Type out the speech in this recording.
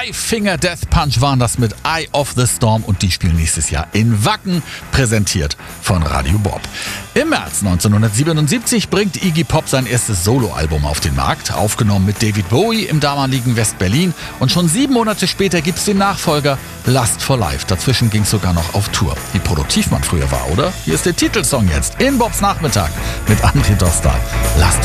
Five Finger Death Punch waren das mit Eye of the Storm und die spielen nächstes Jahr in Wacken, präsentiert von Radio Bob. Im März 1977 bringt Iggy Pop sein erstes Soloalbum auf den Markt, aufgenommen mit David Bowie im damaligen West-Berlin, und schon 7 Monate später gibt's den Nachfolger Lust for Life. Dazwischen ging's sogar noch auf Tour. Wie produktiv man früher war, oder? Hier ist der Titelsong jetzt in Bobs Nachmittag mit André Dostal. Lust